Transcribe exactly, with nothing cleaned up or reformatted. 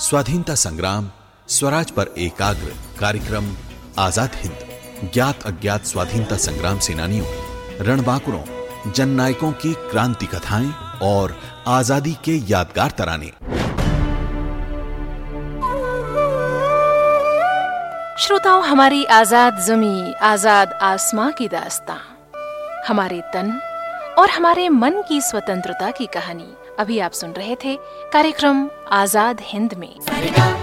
स्वाधीनता संग्राम, स्वराज पर एकाग्र कार्यक्रम आजाद हिंद, ज्ञात अज्ञात स्वाधीनता संग्राम सेनानियों, रणबांकुरों, जननायकों की क्रांति कथाएं और आजादी के यादगार तराने। श्रोताओं, हमारी आजाद ज़मीं, आजाद आसमां की दास्तां, हमारे तन और हमारे मन की स्वतंत्रता की कहानी। अभी आप सुन रहे थे कार्यक्रम आजाद हिंद में।